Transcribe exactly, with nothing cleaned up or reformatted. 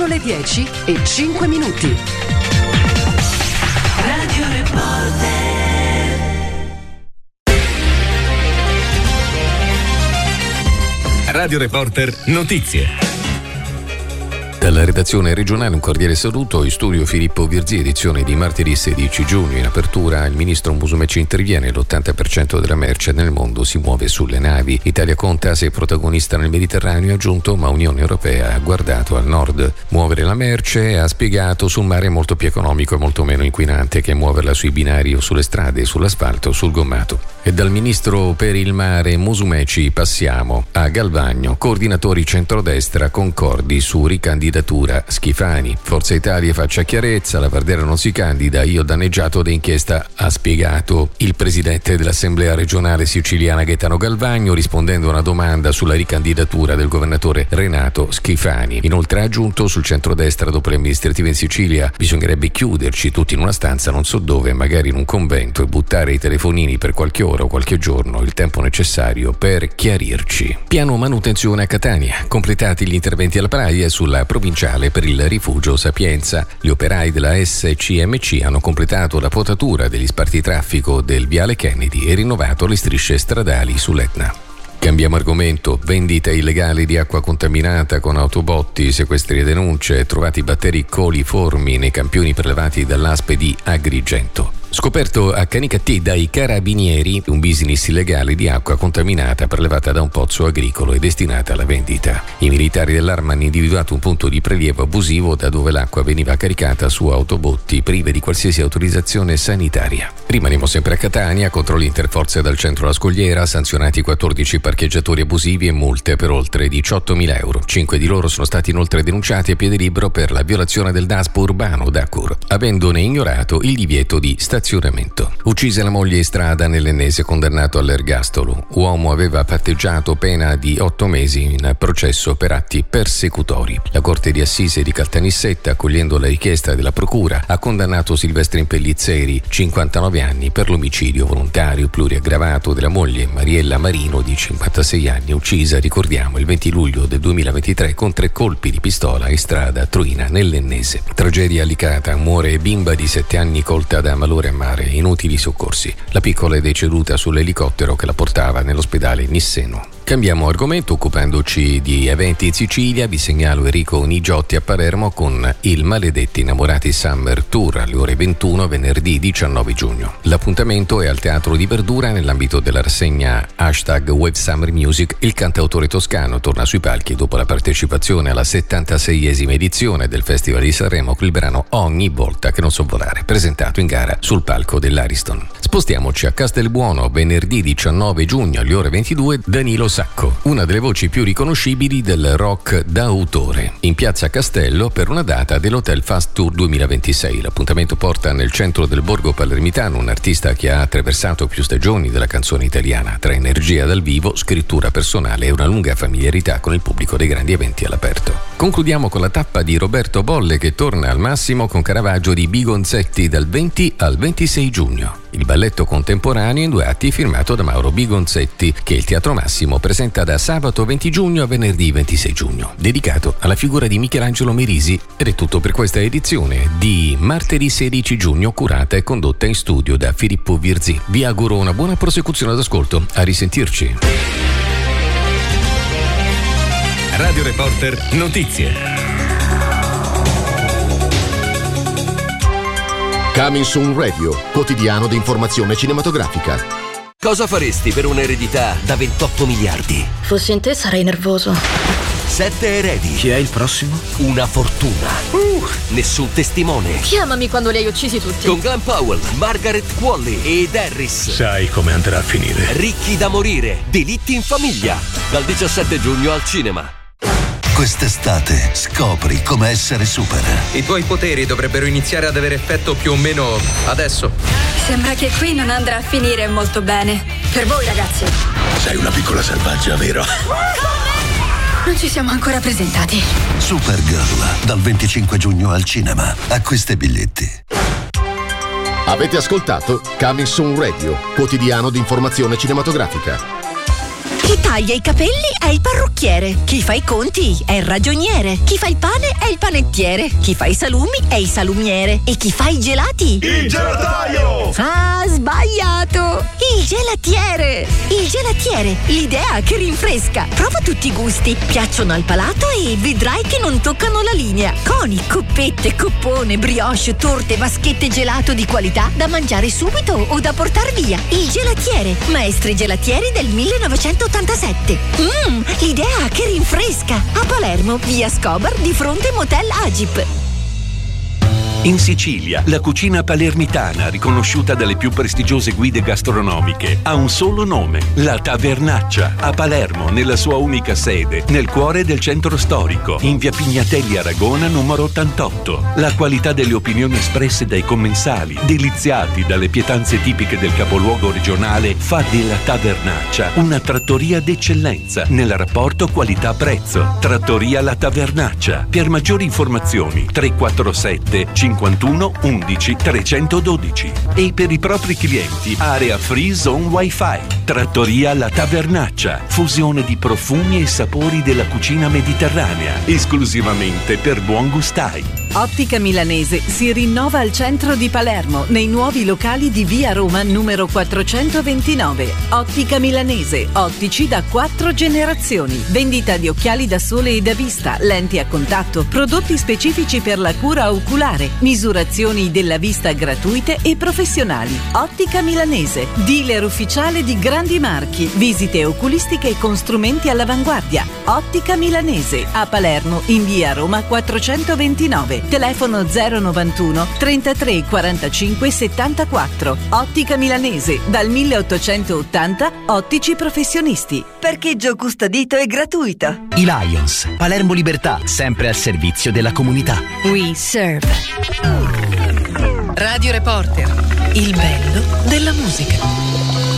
Sono le dieci e cinque minuti. Radio Reporter. Radio Reporter Notizie. Dalla redazione regionale un cordiale saluto. In studio Filippo Virzì, edizione di martedì sedici giugno. In apertura il ministro Musumeci interviene. L'ottanta per cento della merce nel mondo si muove sulle navi. Italia conta sei protagonista nel Mediterraneo, ha aggiunto, ma Unione Europea ha guardato al nord. Muovere la merce, ha spiegato, sul mare è molto più economico e molto meno inquinante che muoverla sui binari o sulle strade, sull'asfalto o sul gommato. E dal ministro per il mare Musumeci passiamo a Galvagno. Coordinatori centrodestra concordi su ricandidatura Schifani. Forza Italia faccia chiarezza, la Vardera non si candida, io danneggiato da inchiesta, ha spiegato il presidente dell'Assemblea regionale siciliana Gaetano Galvagno, rispondendo a una domanda sulla ricandidatura del governatore Renato Schifani. Inoltre ha aggiunto, sul centrodestra dopo le amministrative in Sicilia bisognerebbe chiuderci tutti in una stanza non so dove, magari in un convento, e buttare i telefonini per qualche ora o qualche giorno, il tempo necessario per chiarirci. Piano manutenzione a Catania, completati gli interventi alla Praia e sulla provinciale per il rifugio Sapienza. Gli operai della S C M C hanno completato la potatura degli spartitraffico del viale Kennedy e rinnovato le strisce stradali sull'Etna. Cambiamo argomento. Vendita illegale di acqua contaminata con autobotti, sequestri e denunce, trovati batteri coliformi nei campioni prelevati dall'A S P E di Agrigento. Scoperto a Canicattì dai carabinieri un business illegale di acqua contaminata prelevata da un pozzo agricolo e destinata alla vendita. I militari dell'Arma hanno individuato un punto di prelievo abusivo da dove l'acqua veniva caricata su autobotti prive di qualsiasi autorizzazione sanitaria. Rimaniamo sempre a Catania, controlli interforze dal centro La Scogliera, sanzionati quattordici parcheggiatori abusivi e multe per oltre diciottomila euro. Cinque di loro sono stati inoltre denunciati a piede libero per la violazione del DASPO urbano d'Acur, avendone ignorato il divieto di stazionamento. Uccise la moglie in strada nell'Ennese, condannato all'ergastolo. Uomo aveva patteggiato pena di otto mesi in processo per atti persecutori. La Corte di Assise di Caltanissetta, accogliendo la richiesta della Procura, ha condannato Silvestri Pellizzeri, cinquantanove anni, per l'omicidio volontario pluriaggravato della moglie Mariella Marino, di cinquantasei anni, uccisa, ricordiamo, il venti luglio del duemilaventitré con tre colpi di pistola in strada Troina nell'Ennese. Tragedia a Licata, muore bimba di sette anni colta da malore a mare, inutili soccorsi. La piccola è deceduta sull'elicottero che la portava nell'ospedale Nisseno. Cambiamo argomento, occupandoci di eventi in Sicilia. Vi segnalo Enrico Nigiotti a Palermo con il Maledetti Innamorati Summer Tour alle ore ventuno venerdì diciannove giugno. L'appuntamento è al Teatro di Verdura nell'ambito della rassegna hashtag Wave Summer Music. Il cantautore toscano torna sui palchi dopo la partecipazione alla settantaseiesima edizione del Festival di Sanremo con il brano Ogni volta che non so volare, presentato in gara sul palco dell'Ariston. Spostiamoci a Castelbuono, venerdì diciannove giugno alle ore ventidue, Danilo Sacco, una delle voci più riconoscibili del rock d'autore, in piazza Castello per una data dell'Hotel Fast Tour duemilaventisei. L'appuntamento porta nel centro del borgo palermitano un artista che ha attraversato più stagioni della canzone italiana, tra energia dal vivo, scrittura personale e una lunga familiarità con il pubblico dei grandi eventi all'aperto. Concludiamo con la tappa di Roberto Bolle, che torna al massimo con Caravaggio di Bigonzetti dal venti al ventisei giugno. Il balletto contemporaneo in due atti firmato da Mauro Bigonzetti, che il Teatro Massimo presenta da sabato venti giugno a venerdì ventisei giugno, dedicato alla figura di Michelangelo Merisi. Ed è tutto per questa edizione di martedì sedici giugno, curata e condotta in studio da Filippo Virzì. Vi auguro una buona prosecuzione d'ascolto. A risentirci. Radio Reporter Notizie. Coming Soon Radio, quotidiano di informazione cinematografica. Cosa faresti per un'eredità da ventotto miliardi? Fossi in te sarei nervoso. Sette eredi. Chi è il prossimo? Una fortuna. Uh, nessun testimone. Chiamami quando li hai uccisi tutti. Con Glenn Powell, Margaret Qualley ed Harris. Sai come andrà a finire. Ricchi da morire. Delitti in famiglia. Dal diciassette giugno al cinema. Quest'estate scopri come essere super. I tuoi poteri dovrebbero iniziare ad avere effetto più o meno adesso. Sembra che qui non andrà a finire molto bene. Per voi, ragazzi. Sei una piccola selvaggia, vero? Non ci siamo ancora presentati. Supergirl, dal venticinque giugno al cinema. Acquista i biglietti. Avete ascoltato Coming Soon Radio, quotidiano di informazione cinematografica. Chi taglia i capelli è il parrucchiere. Chi fa i conti è il ragioniere. Chi fa il pane è il panettiere. Chi fa i salumi è il salumiere. E chi fa i gelati? Il gelataio! Ah, sbagliato! Il gelatiere! Il gelatiere, l'idea che rinfresca. Prova tutti i gusti. Piacciono al palato e vedrai che non toccano la linea. Coni, coppette, coppone, brioche, torte, vaschette gelato di qualità da mangiare subito o da portar via. Il gelatiere, maestri gelatieri del millenovecentottantasette. Mmm, l'idea che rinfresca. A Palermo, via Scobar, di fronte Motel Agip. In Sicilia, la cucina palermitana, riconosciuta dalle più prestigiose guide gastronomiche, ha un solo nome: La Tavernaccia, a Palermo, nella sua unica sede, nel cuore del centro storico, in via Pignatelli Aragona numero ottantotto. La qualità delle opinioni espresse dai commensali, deliziati dalle pietanze tipiche del capoluogo regionale, fa della Tavernaccia una trattoria d'eccellenza nel rapporto qualità-prezzo. Trattoria La Tavernaccia. Per maggiori informazioni tre quattro sette cinquantuno undici trecentododici. E per i propri clienti area free zone wifi. Trattoria La Tavernaccia, fusione di profumi e sapori della cucina mediterranea, esclusivamente per buon gustai. Ottica Milanese si rinnova al centro di Palermo, nei nuovi locali di via Roma numero quattrocentoventinove. Ottica Milanese, ottici da quattro generazioni. Vendita di occhiali da sole e da vista, lenti a contatto, prodotti specifici per la cura oculare, misurazioni della vista gratuite e professionali. Ottica Milanese, dealer ufficiale di grandi marchi, visite oculistiche con strumenti all'avanguardia. Ottica Milanese, a Palermo in via Roma quattrocentoventinove. Telefono zero novantuno trentatré quarantacinque settantaquattro. Ottica Milanese, dal milleottocentottanta, ottici professionisti. Parcheggio custodito e gratuito. I Lions, Palermo Libertà, sempre al servizio della comunità. We serve. Radio Reporter, il bello della musica.